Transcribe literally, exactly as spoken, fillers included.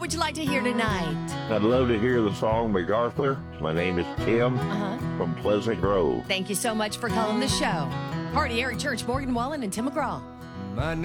would you like to hear tonight? I'd love to hear the song MacArthur. My name is Tim Uh-huh. from Pleasant Grove. Thank you so much for calling the show. Hardy Area Church, Morgan Wallen, and Tim McGraw. My